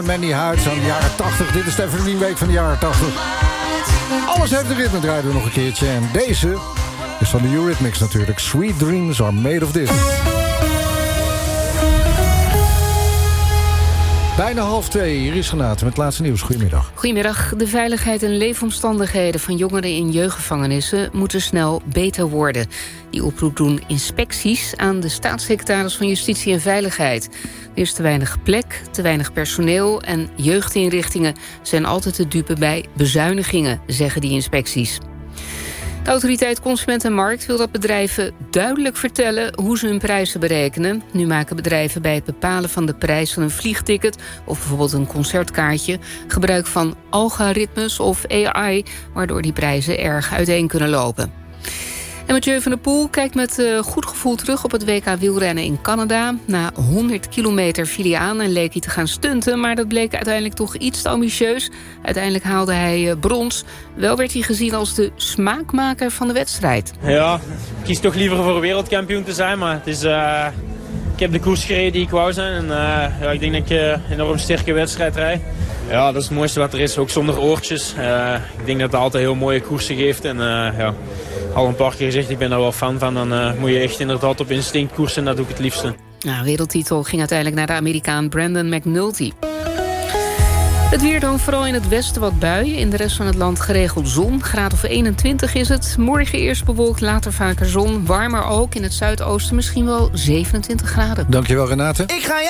Manny Huids aan de jaren 80. Dit is de Evergreen Week van de jaren 80. Alles heeft de ritme, draaien we nog een keertje. En deze is van de Eurythmics natuurlijk. Sweet Dreams Are Made of This. Bijna 1:30, hier is Renate met het laatste nieuws. Goedemiddag. Goedemiddag. De veiligheid en leefomstandigheden van jongeren in jeugdgevangenissen moeten snel beter worden. Die oproep doen inspecties aan de staatssecretaris van Justitie en Veiligheid. Er is te weinig plek, te weinig personeel en jeugdinrichtingen zijn altijd te dupe bij bezuinigingen, zeggen die inspecties. De autoriteit Consument en Markt wil dat bedrijven duidelijk vertellen hoe ze hun prijzen berekenen. Nu maken bedrijven bij het bepalen van de prijs van een vliegticket of bijvoorbeeld een concertkaartje gebruik van algoritmes of AI, waardoor die prijzen erg uiteen kunnen lopen. En Mathieu van der Poel kijkt met goed gevoel terug op het WK wielrennen in Canada. Na 100 kilometer viel hij aan en leek hij te gaan stunten, maar dat bleek uiteindelijk toch iets te ambitieus. Uiteindelijk haalde hij brons. Wel werd hij gezien als de smaakmaker van de wedstrijd. Ja, ik kies toch liever voor wereldkampioen te zijn, maar het is, ik heb de koers gereden die ik wou zijn. En ja, ik denk dat ik een enorm sterke wedstrijd rijd. Ja, dat is het mooiste wat er is, ook zonder oortjes. Ik denk dat het altijd heel mooie koersen geeft. En ja, al een paar keer gezegd, ik ben daar wel fan van. Dan moet je echt inderdaad op instinct koersen en dat doe ik het liefste. Nou, wereldtitel ging uiteindelijk naar de Amerikaan Brandon McNulty. Het weer dan, vooral in het westen wat buien. In de rest van het land geregeld zon. Graad of 21 is het. Morgen eerst bewolkt, later vaker zon. Warmer ook. In het zuidoosten misschien wel 27 graden. Dankjewel, Renate. Ik ga